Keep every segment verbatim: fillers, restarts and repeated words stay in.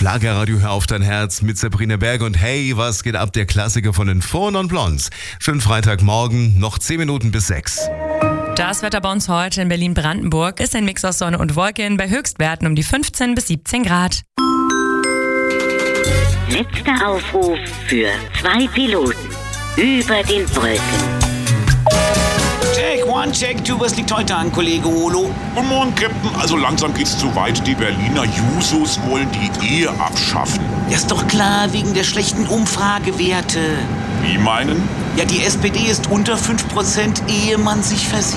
Schlagerradio, hör auf dein Herz mit Sabrina Berg und hey, was geht ab? Der Klassiker von den Four Non Blondes. Schönen Freitagmorgen, noch zehn Minuten bis sechs. Das Wetter bei uns heute in Berlin-Brandenburg ist ein Mix aus Sonne und Wolken bei Höchstwerten um die fünfzehn bis siebzehn Grad. Letzter Aufruf für zwei Piloten über den Wolken. Check, one, check, two, was liegt heute an, Kollege Holo? Guten Morgen, Captain. Also langsam geht's zu weit. Die Berliner Jusos wollen die Ehe abschaffen. Ja, ist doch klar, wegen der schlechten Umfragewerte. Wie meinen? Ja, die S P D ist unter fünf Prozent, ehe man sich versieht.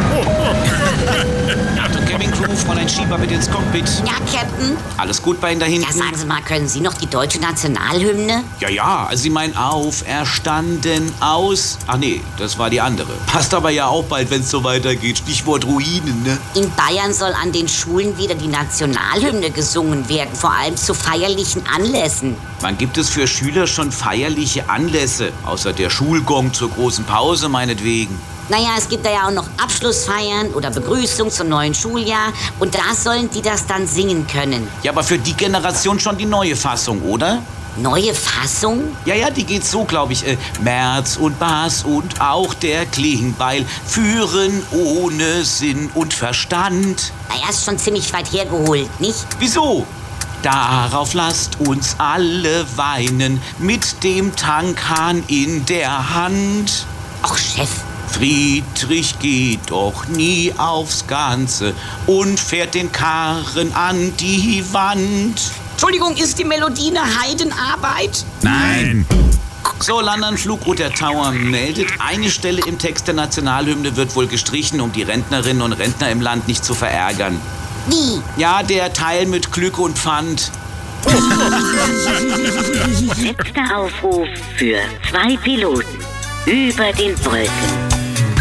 Achtung, Cabin Crew, Fräulein Schieber bitte ins Cockpit. Ja, Captain. Alles gut bei Ihnen da hinten? Ja, sagen Sie mal, können Sie noch die deutsche Nationalhymne? Ja, ja, also Sie meinen auferstanden aus... Ach nee, das war die andere. Passt aber ja auch bald, wenn es so weitergeht. Stichwort Ruinen, ne? In Bayern soll an den Schulen wieder die Nationalhymne gesungen werden, vor allem zu feierlichen Anlässen. Wann gibt es für Schüler schon feierliche Anlässe? Außer der Schulgong zur großen Pause meinetwegen. Naja, es gibt da ja auch noch Abschlussfeiern oder Begrüßung zum neuen Schuljahr. Und da sollen die das dann singen können. Ja, aber für die Generation schon die neue Fassung, oder? Neue Fassung? Ja, ja, die geht so, glaube ich. Äh, Merz und Bass und auch der Klingbeil führen ohne Sinn und Verstand. Naja, ist schon ziemlich weit hergeholt, nicht? Wieso? Darauf lasst uns alle weinen, mit dem Tankhahn in der Hand. Ach, Chef. Friedrich geht doch nie aufs Ganze und fährt den Karren an die Wand. Entschuldigung, ist die Melodie eine Heidenarbeit? Nein. So, Landanflug Roter Tower meldet, eine Stelle im Text der Nationalhymne wird wohl gestrichen, um die Rentnerinnen und Rentner im Land nicht zu verärgern. Wie? Ja, der Teil mit Glück und Pfand. Letzter Aufruf für zwei Piloten über den Wolken.